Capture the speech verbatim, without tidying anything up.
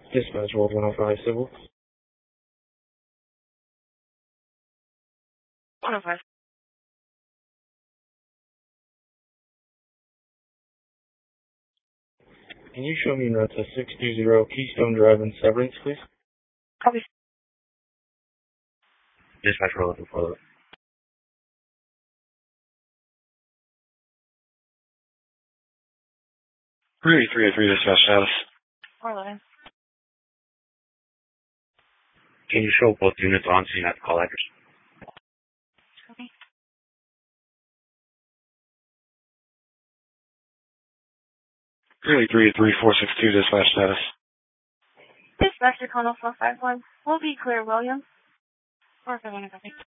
Dispatch World one oh five Civil. one oh five. Can you show me in route to six two zero Keystone Drive in Severance, please? Copy. Dispatch World looking for it. three three eight three dispatch status. four eleven. Can you show both units on scene at the call address? Copy. three three eight three four six two dispatch status. Dispatch to Connell four five one. Will be clear, Williams. four five one, copy.